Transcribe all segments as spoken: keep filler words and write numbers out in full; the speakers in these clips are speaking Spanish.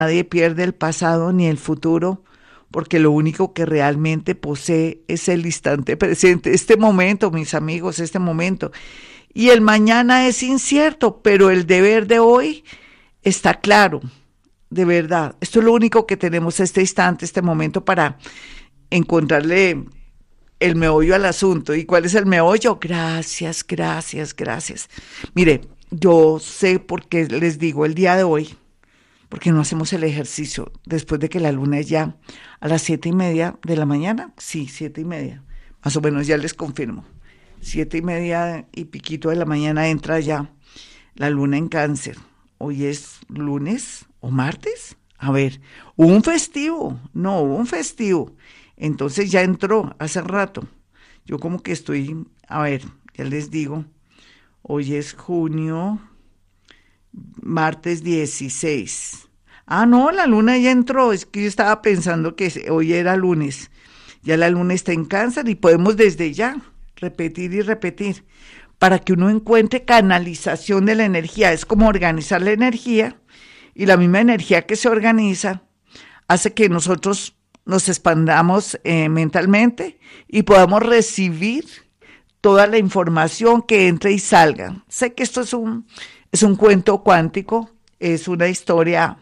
Nadie pierde el pasado ni el futuro, porque lo único que realmente posee es el instante presente, este momento, mis amigos, este momento. Y el mañana es incierto, pero el deber de hoy está claro, de verdad. Esto es lo único que tenemos este instante, este momento para encontrarle el meollo al asunto. ¿Y cuál es el meollo? Gracias, gracias, gracias. Mire, yo sé por qué les digo el día de hoy, porque no hacemos el ejercicio después de que la luna es ya a las siete y media de la mañana. Sí, siete y media, más o menos, ya les confirmo. Siete y media y piquito de la mañana entra ya la luna en Cáncer. Hoy es lunes o martes. A ver, hubo un festivo, no, hubo un festivo. Entonces ya entró hace rato. Yo como que estoy, a ver, ya les digo, hoy es junio, martes dieciséis. Ah, no, la luna ya entró, es que yo estaba pensando que hoy era lunes. Ya la luna está en Cáncer y podemos desde ya repetir y repetir para que uno encuentre canalización de la energía. Es como organizar la energía y la misma energía que se organiza hace que nosotros nos expandamos eh, mentalmente y podamos recibir toda la información que entre y salga. Sé que esto es un, es un cuento cuántico, es una historia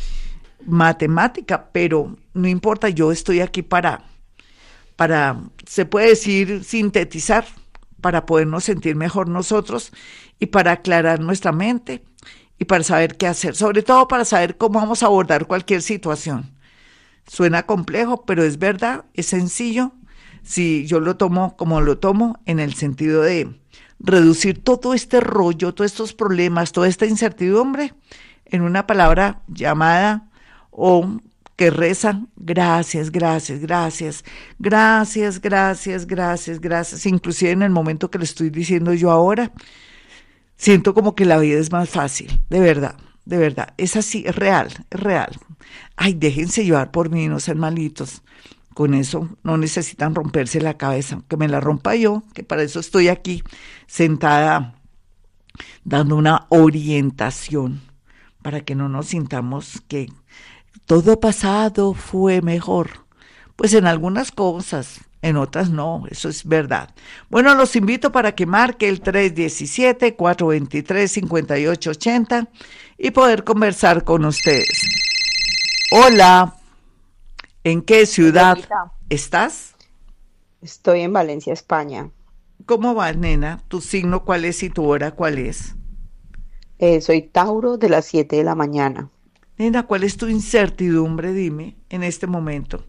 matemática, pero no importa, yo estoy aquí para, para, se puede decir, sintetizar, para podernos sentir mejor nosotros y para aclarar nuestra mente y para saber qué hacer, sobre todo para saber cómo vamos a abordar cualquier situación. Suena complejo, pero es verdad, es sencillo, si yo lo tomo como lo tomo, en el sentido de reducir todo este rollo, todos estos problemas, toda esta incertidumbre, en una palabra llamada o que reza, gracias, gracias, gracias, gracias, gracias, gracias, gracias, inclusive en el momento que lo estoy diciendo yo ahora, siento como que la vida es más fácil, de verdad. De verdad, es así, es real, es real. Ay, déjense llevar por mí, no sean malitos. Con eso no necesitan romperse la cabeza, que me la rompa yo, que para eso estoy aquí sentada dando una orientación, para que no nos sintamos que todo pasado fue mejor. Pues en algunas cosas, en otras no, eso es verdad. Bueno, los invito para que marque el tres uno siete, cuatro dos tres, cinco ocho ocho cero y poder conversar con ustedes. Hola, ¿en qué ciudad Glorita, estás? estoy en Valencia, España. ¿Cómo vas, nena? ¿Tu signo cuál es y tu hora cuál es? Eh, soy Tauro de las siete de la mañana. Nena, ¿cuál es tu incertidumbre? Dime, en este momento.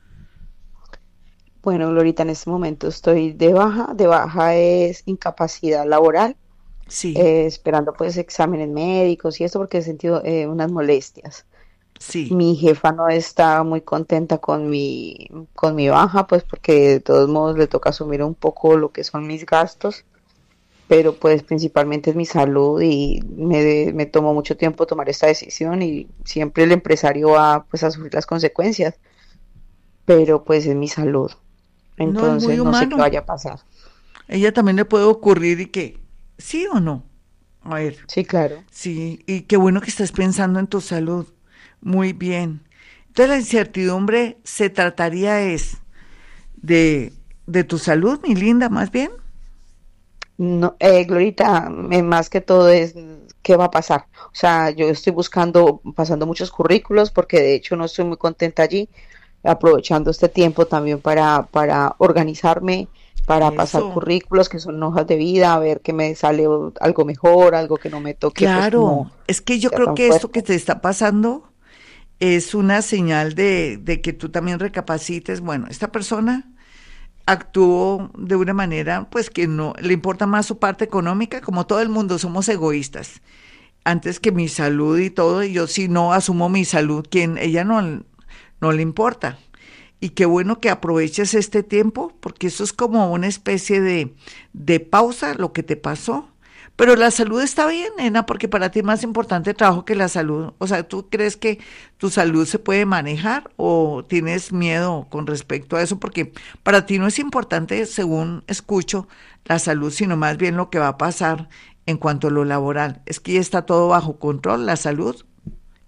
Bueno, Glorita, en este momento estoy de baja. De baja es incapacidad laboral, Sí, eh, esperando pues exámenes médicos y esto porque he sentido eh, unas molestias. sí, Mi jefa no está muy contenta con mi, con mi baja, pues porque de todos modos le toca asumir un poco lo que son mis gastos, pero pues principalmente es mi salud y me, me tomó mucho tiempo tomar esta decisión y siempre el empresario va pues a sufrir las consecuencias, pero pues es mi salud, no es muy entonces no sé qué humano. vaya a pasar. Ella también le puede ocurrir y que, ¿sí o no? A ver, Sí, claro. sí, y qué bueno que estés pensando en tu salud. Muy bien. Entonces la incertidumbre se trataría es de, de tu salud, mi linda, más bien. No, eh, Glorita, eh, más que todo es qué va a pasar. O sea, yo estoy buscando, pasando muchos currículos porque de hecho no estoy muy contenta allí, aprovechando este tiempo también para, para organizarme, para pasar Eso, currículos que son hojas de vida, a ver qué me sale o- algo mejor, algo que no me toque, pues como claro. Es que yo sea creo tan que esto que fuerte. te está pasando es una señal de, de que tú también recapacites. Bueno, esta persona actuó de una manera, pues que no le importa más su parte económica, como todo el mundo somos egoístas. Antes que mi salud y todo, y yo si no asumo mi salud, quien ella no, no le importa. Y qué bueno que aproveches este tiempo, porque eso es como una especie de, de pausa, lo que te pasó. Pero la salud está bien, nena, porque para ti es más importante el trabajo que la salud. O sea, ¿tú crees que tu salud se puede manejar o tienes miedo con respecto a eso? Porque para ti no es importante, según escucho, la salud, sino más bien lo que va a pasar en cuanto a lo laboral. Es que ya está todo bajo control, la salud.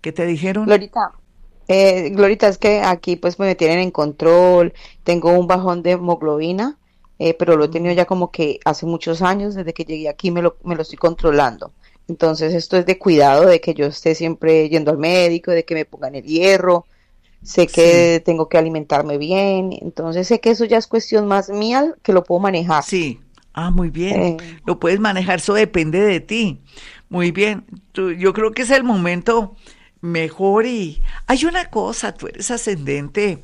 ¿Qué te dijeron? Glorita, eh, Glorita, es que aquí pues me tienen en control, tengo un bajón de hemoglobina, eh, pero lo he tenido ya como que hace muchos años, desde que llegué aquí me lo, me lo estoy controlando. Entonces esto es de cuidado, de que yo esté siempre yendo al médico, de que me pongan el hierro, sé Sí, que tengo que alimentarme bien, entonces sé que eso ya es cuestión más mía que lo puedo manejar. sí. Ah, muy bien. Eh, Lo puedes manejar, eso depende de ti. Muy bien. Tú- yo creo que es el momento mejor y hay una cosa, tú eres ascendente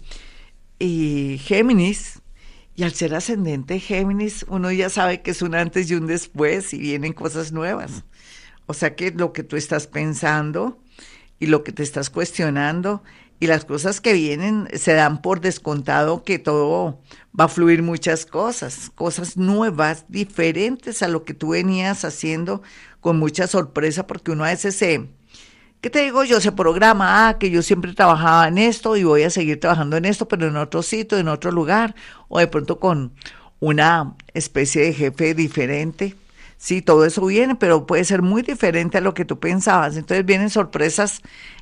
y Géminis, y al ser ascendente Géminis, uno ya sabe que es un antes y un después y vienen cosas nuevas. O sea que lo que tú estás pensando y lo que te estás cuestionando y las cosas que vienen se dan por descontado que todo va a fluir muchas cosas, cosas nuevas, diferentes a lo que tú venías haciendo con mucha sorpresa porque uno a veces se, ¿qué te digo yo? Se programa, ah, que yo siempre trabajaba en esto y voy a seguir trabajando en esto, pero en otro sitio, en otro lugar, o de pronto con una especie de jefe diferente. Sí, todo eso viene, pero puede ser muy diferente a lo que tú pensabas. Entonces vienen sorpresas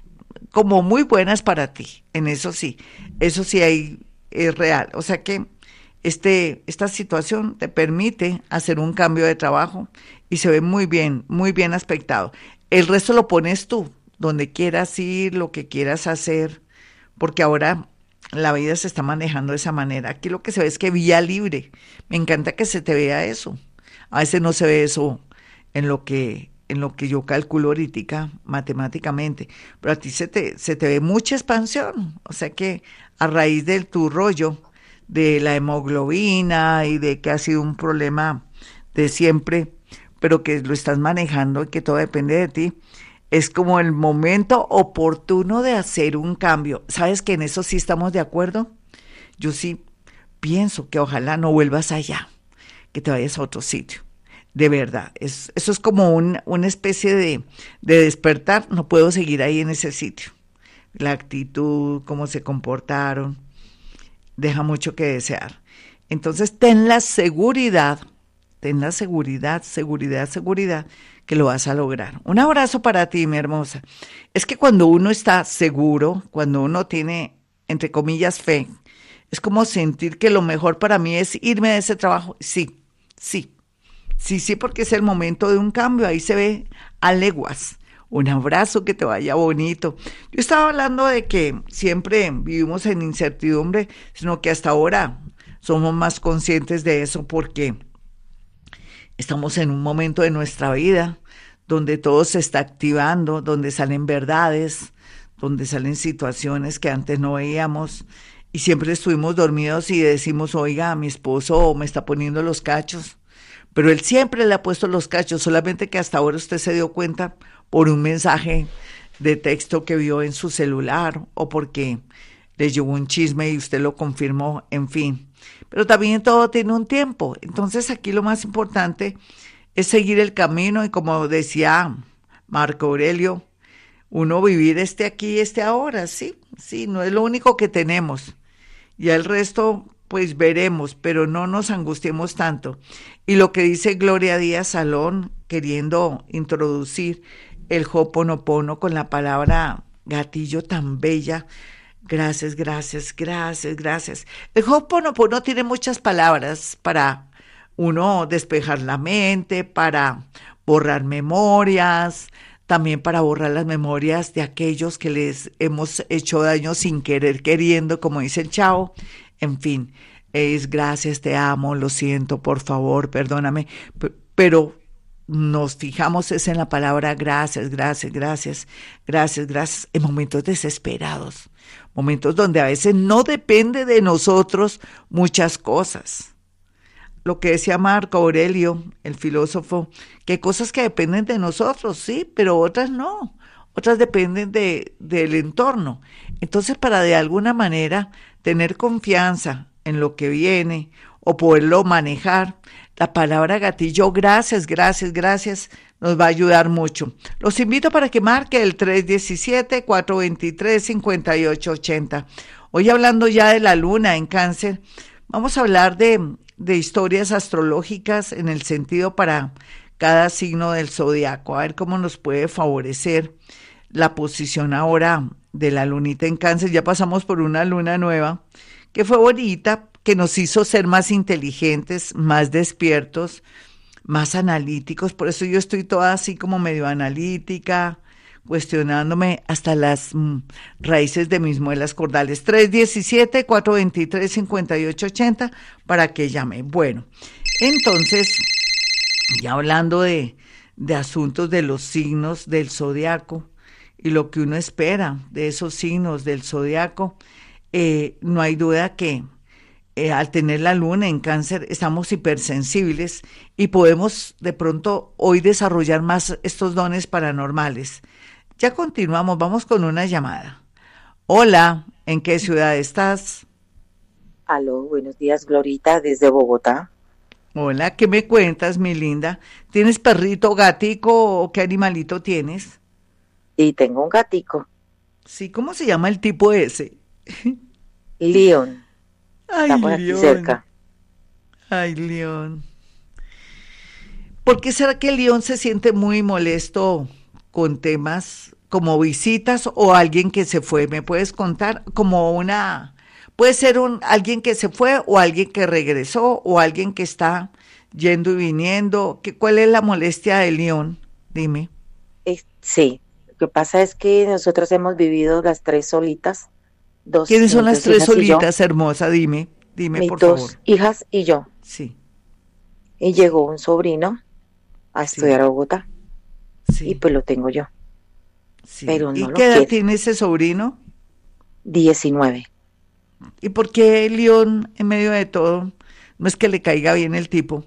como muy buenas para ti, en eso sí, eso sí hay, es real. O sea que este, esta situación te permite hacer un cambio de trabajo y se ve muy bien, muy bien aspectado. El resto lo pones tú, donde quieras ir, lo que quieras hacer, porque ahora la vida se está manejando de esa manera. Aquí lo que se ve es que vía libre. Me encanta que se te vea eso. A veces no se ve eso en lo que en lo que yo calculo ahorita matemáticamente, pero a ti se te, se te ve mucha expansión, o sea que a raíz del tu rollo de la hemoglobina y de que ha sido un problema de siempre, pero que lo estás manejando y que todo depende de ti, es como el momento oportuno de hacer un cambio. ¿Sabes que en eso sí estamos de acuerdo? Yo sí pienso que ojalá no vuelvas allá, que te vayas a otro sitio. De verdad, es, eso es como un, una especie de, de despertar, no puedo seguir ahí en ese sitio. La actitud, cómo se comportaron, deja mucho que desear. Entonces, ten la seguridad, ten la seguridad, seguridad, seguridad, que lo vas a lograr. Un abrazo para ti, mi hermosa. Es que cuando uno está seguro, cuando uno tiene, entre comillas, fe, es como sentir que lo mejor para mí es irme de ese trabajo. Sí, sí, sí, sí, porque es el momento de un cambio, ahí se ve a leguas. Un abrazo, que te vaya bonito. Yo estaba hablando de que siempre vivimos en incertidumbre, sino que hasta ahora somos más conscientes de eso porque estamos en un momento de nuestra vida donde todo se está activando, donde salen verdades, donde salen situaciones que antes no veíamos y siempre estuvimos dormidos y decimos, oiga, mi esposo me está poniendo los cachos, pero él siempre le ha puesto los cachos, solamente que hasta ahora usted se dio cuenta por un mensaje de texto que vio en su celular o porque le llegó un chisme y usted lo confirmó, en fin. Pero también todo tiene un tiempo. Entonces aquí lo más importante es seguir el camino y como decía Marco Aurelio, uno vivir este aquí y este ahora, sí, sí, no es lo único que tenemos. Ya el resto, pues veremos, pero no nos angustiemos tanto. Y lo que dice Gloria Díaz Salón, queriendo introducir el Ho'oponopono con la palabra gatillo tan bella. Gracias, gracias, gracias, gracias. El Ho'oponopono tiene muchas palabras para uno despejar la mente, para borrar memorias, también para borrar las memorias de aquellos que les hemos hecho daño sin querer, queriendo, como dice el Chavo. En fin, es gracias, te amo, lo siento, por favor, perdóname, pero nos fijamos es en la palabra gracias, gracias, gracias, gracias, gracias, en momentos desesperados, momentos donde a veces no depende de nosotros muchas cosas. Lo que decía Marco Aurelio, el filósofo, que hay cosas que dependen de nosotros, sí, pero otras no, otras dependen de, del entorno. Entonces, para de alguna manera tener confianza en lo que viene o poderlo manejar, la palabra gatillo, gracias, gracias, gracias, nos va a ayudar mucho. Los invito para que marque el tres uno siete, cuatro dos tres, cinco ocho ocho cero. Hoy hablando ya de la luna en Cáncer, vamos a hablar de, de historias astrológicas en el sentido para cada signo del zodiaco, a ver cómo nos puede favorecer la posición ahora de la lunita en Cáncer. Ya pasamos por una luna nueva que fue bonita, que nos hizo ser más inteligentes, más despiertos, más analíticos. Por eso yo estoy toda así como medio analítica, cuestionándome hasta las mm, raíces de mis muelas cordales. tres diecisiete, cuatro veintitrés, cincuenta y ocho ochenta para que llame. Bueno, entonces, ya hablando de, de asuntos de los signos del zodiaco y lo que uno espera de esos signos del zodiaco, eh, no hay duda que eh, al tener la luna en Cáncer estamos hipersensibles y podemos de pronto hoy desarrollar más estos dones paranormales. Ya continuamos, vamos con una llamada. Hola, ¿en qué ciudad estás? Aló, buenos días, Glorita, desde Bogotá. Hola, ¿qué me cuentas, mi linda? ¿Tienes perrito, gatico o qué animalito tienes? Y tengo un gatico, Sí, ¿cómo se llama el tipo ese? León, Ay, está por aquí León. cerca. Ay, León. ¿Por qué será que el León se siente muy molesto con temas como visitas o alguien que se fue? ¿Me puedes contar? Como una, puede ser un alguien que se fue o alguien que regresó o alguien que está yendo y viniendo. ¿Qué, cuál es la molestia del León? Dime. Es- sí, lo que pasa es que nosotros hemos vivido las tres solitas, dos, ¿Quiénes son mis las dos tres hijas y yo, solitas, hermosa? Dime, dime, mis por dos favor. hijas y yo. Sí, Y sí, llegó un sobrino a sí, estudiar a Bogotá y sí, pues lo tengo yo, sí. pero ¿Y no lo qué edad quiere. tiene ese sobrino? Diecinueve, ¿Y por qué León, en medio de todo, no es que le caiga bien el tipo?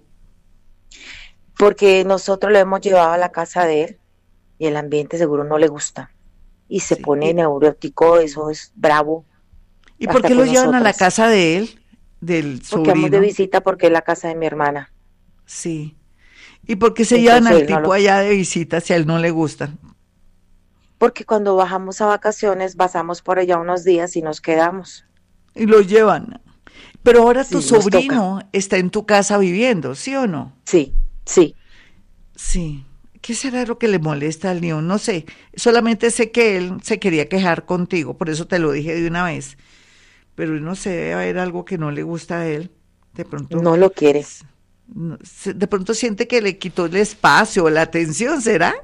porque nosotros lo hemos llevado a la casa de él y el ambiente seguro no le gusta. Y se Sí. pone ¿Y, neurótico, eso es bravo, y por hasta qué lo con llevan a la nosotras. casa de él, del Porque vamos de sobrino? visita porque es la casa de mi hermana. Sí. ¿Y por qué se llevan Entonces al él no tipo lo... allá de visita si a él no le gustan? Porque cuando bajamos a vacaciones, pasamos por allá unos días y nos quedamos. Y lo llevan. Pero ahora tu Sí, nos toca. sobrino está en tu casa viviendo, ¿sí o no? Sí, sí. Sí. ¿Qué será lo que le molesta al León? No sé. Solamente sé que él se quería quejar contigo, por eso te lo dije de una vez. Pero no sé, debe haber algo que no le gusta a él. De pronto, No lo quiere. s- no, se- de pronto siente que le quitó el espacio, la atención, ¿será?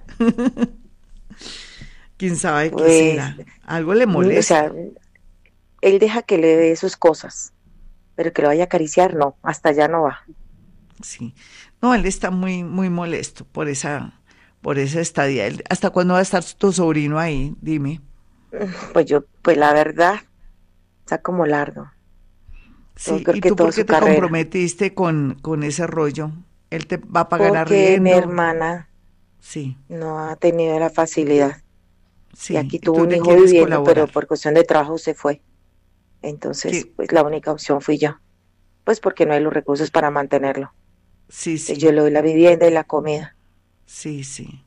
¿Quién sabe qué Pues, será? Algo le mm, o sea, molesta. él deja que le dé sus cosas, pero que lo vaya a acariciar, no. Hasta allá no va. Sí. No, él está muy, muy molesto por esa, por esa estadía. Él- ¿hasta cuándo va a estar tu sobrino ahí? Dime. Pues yo, pues la verdad, está como largo. Todo, Sí, creo ¿y que tú por toda qué su te carrera. comprometiste con, con ese rollo? ¿Él te va a pagar Porque mi arriendo? hermana Sí, no ha tenido la facilidad. Y sí, aquí y tuvo tú un le hijo quieres viviendo, pero colaborar. por cuestión de trabajo se fue. Entonces, Que, pues la única opción fui yo. Pues porque no hay los recursos para mantenerlo. sí, Entonces yo sí, le doy la vivienda y la comida. sí, sí.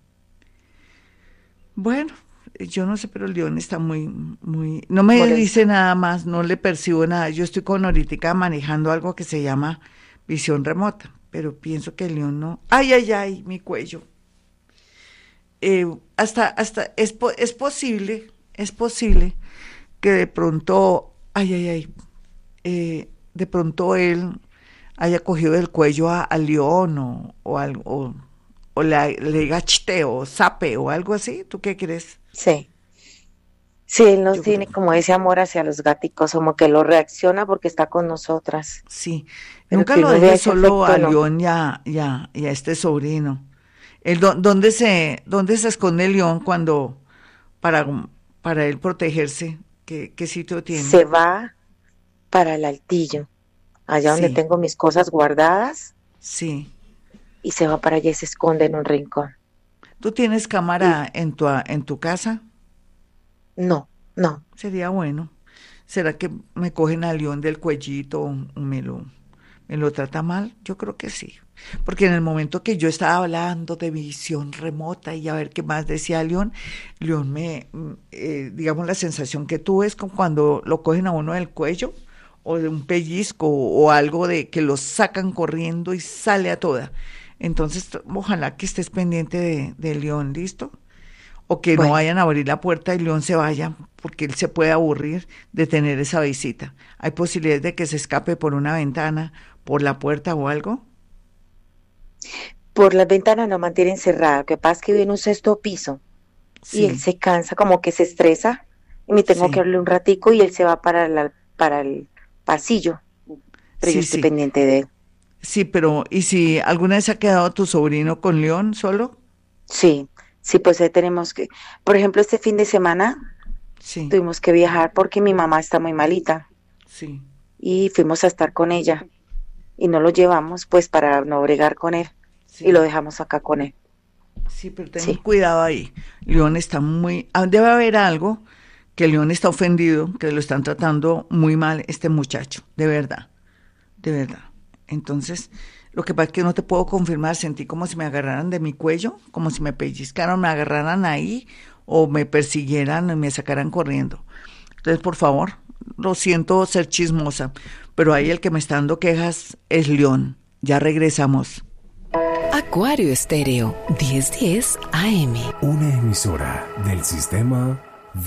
Bueno, yo no sé, pero el León está muy, muy, no me Molesto. dice nada más, no le percibo nada. Yo estoy con ahorita manejando algo que se llama visión remota, pero pienso que el León no. Ay, ay, ay, mi cuello. Eh, hasta, hasta, es, po- es posible, es posible que de pronto, ay, ay, ay, eh, de pronto él haya cogido del cuello a, al León o, o algo, o, o la- le diga chiste o sape o algo así. ¿Tú qué crees? Sí. Sí, él nos Yo creo. tiene como ese amor hacia los gaticos, como que lo reacciona porque está con nosotras. Sí, Pero nunca que lo uno vea dejes ese solo a afecto, no. León y a, y a- y a este sobrino. El, dó- ¿dónde se, dónde se esconde el León cuando, para, para él protegerse? ¿Qué, qué sitio tiene? Se va para el altillo, allá donde Sí, tengo mis cosas guardadas, sí. y se va para allá y se esconde en un rincón. ¿Tú tienes Y cámara en tu, en tu casa? no, no. Sería bueno. ¿Será que me cogen al León del cuellito o me lo, me lo trata mal? Yo creo que sí. Porque en el momento que yo estaba hablando de visión remota y a ver qué más decía León, León me, mm, eh, digamos, la sensación que tuve es como cuando lo cogen a uno del cuello o de un pellizco o, o algo de que lo sacan corriendo y sale a toda. Entonces, t- ojalá que estés pendiente de, de León, ¿listo? o que Bueno. no vayan a abrir la puerta y León se vaya, porque él se puede aburrir de tener esa visita. ¿Hay posibilidades de que se escape por una ventana, por la puerta o algo? Por las ventanas nos mantienen cerrada. Lo que pasa es que vive en un sexto piso y él Sí, se cansa, como que se estresa y me tengo sí, que hablarle un ratico y él se va para la, para el pasillo, pero yo sí, estoy sí. pendiente de él. Sí, pero ¿y si alguna vez ha quedado tu sobrino con León solo? Sí, sí, pues ahí tenemos que, por ejemplo, este fin de semana Sí, tuvimos que viajar porque mi mamá está muy malita sí, y fuimos a estar con ella y no lo llevamos pues para no bregar con él y lo sí. dejamos acá con él. Sí, pero ten Sí, cuidado ahí. León está muy... ah, debe haber algo que León está ofendido, que lo están tratando muy mal este muchacho, de verdad, de verdad. Entonces, lo que pasa es que no te puedo confirmar, sentí como si me agarraran de mi cuello, como si me pellizcaran, me agarraran ahí o me persiguieran y me sacaran corriendo. Entonces, por favor, lo siento ser chismosa, pero ahí el que me está dando quejas es León. Ya regresamos. Acuario Estéreo, diez diez A M. Una emisora del sistema